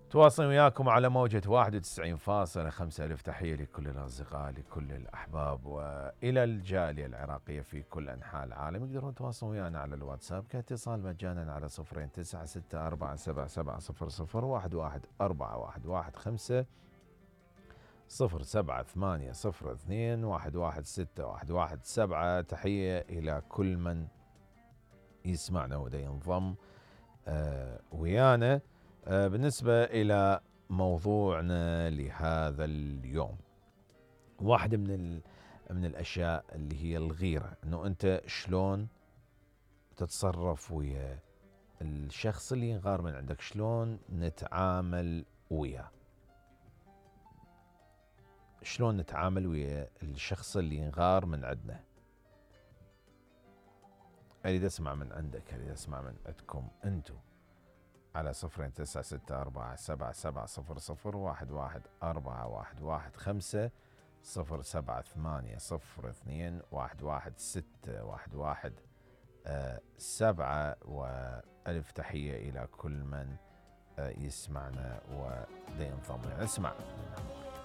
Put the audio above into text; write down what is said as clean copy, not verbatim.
تواصل وياكم على موجة 91.5. ألف تحية لكل الأصدقاء، لكل الأحباب، وإلى الجالية العراقية في كل أنحاء العالم. يقدرون يتواصلون ويانا على الواتساب كاتصال مجانا على 09647770111415 07802117. تحية إلى كل من يسمعنا ودا ينضم ويانا. بالنسبة إلى موضوعنا لهذا اليوم، واحدة من الأشياء اللي هي الغيرة، أنه أنت شلون تتصرف ويا الشخص اللي ينغار من عندك، شلون نتعامل وياه، شلون نتعامل ويا الشخص اللي ينغار من عندنا. أريد أسمع من عندك، أريد أسمع من عندكم أنتو على 09647700111415 0780221117. وألف تحية إلى كل من يسمعنا وينضم. اسمع.